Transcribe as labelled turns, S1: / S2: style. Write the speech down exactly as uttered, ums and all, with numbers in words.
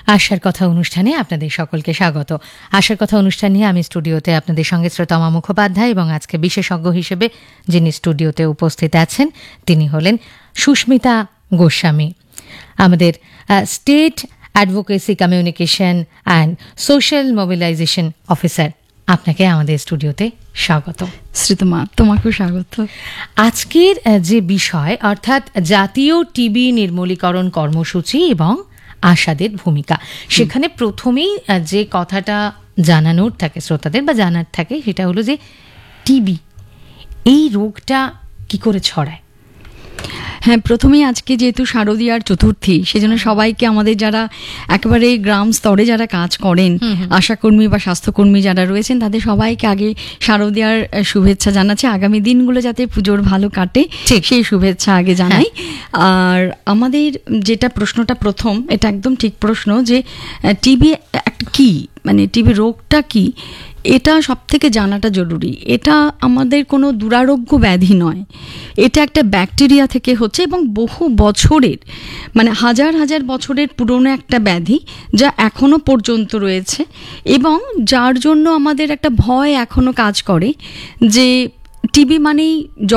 S1: আশার কথা অনুষ্ঠানে আপনাদের সকলকে স্বাগত। আশার কথা অনুষ্ঠান নিয়ে আমি স্টুডিওতে আপনাদের সঙ্গে শ্রোতমা মুখোপাধ্যায়, এবং আজকে বিশেষজ্ঞ হিসেবে যিনি স্টুডিওতে উপস্থিত আছেন তিনি হলেন সুস্মিতা গোস্বামী, আমাদের state advocacy communication and social mobilisation officer. আপনাকে আমাদের স্টুডিওতে স্বাগত।
S2: শ্রীতমা, তোমাকেও স্বাগত।
S1: আজকের যে বিষয় অর্থাৎ জাতীয় টিবি নির্মূলীকরণ কর্মসূচি এবং আশাদের ভূমিকা, সেখানে প্রথমেই যে কথাটা জানানোর থাকে শ্রোতাদের বা জানার থাকে সেটা হলো যে টিবি এই রোগটা কি করে ছড়ায়।
S2: হ্যাঁ, প্রথমেই আজকে যেহেতু শারদীয়ার চতুর্থী, সেজন্য সবাইকে আমাদের যারা একেবারে গ্রাম স্তরে যারা কাজ করেন, আশাকর্মী বা স্বাস্থ্যকর্মী যারা রয়েছেন, তাদের সবাইকে আগে শারদীয়ার শুভেচ্ছা জানাচ্ছি। আগামী দিনগুলো যাতে পুজোর ভালো কাটে সেই শুভেচ্ছা আগে জানাই। আর আমাদের যেটা প্রশ্নটা প্রথম, এটা একদম ঠিক প্রশ্ন যে টিবি কি, মানে টিবি রোগটা কি, এটা সব থেকে জানাটা জরুরি। এটা আমাদের কোনো দুরারোগ্য ব্যাধি নয়, এটা একটা ব্যাকটেরিয়া থেকে হচ্ছে এবং বহু বছরের, মানে হাজার হাজার বছরের পুরনো একটা ব্যাধি যা এখনো পর্যন্ত রয়েছে, এবং যার জন্য আমাদের একটা ভয় এখনো কাজ করে যে টিবি মানেই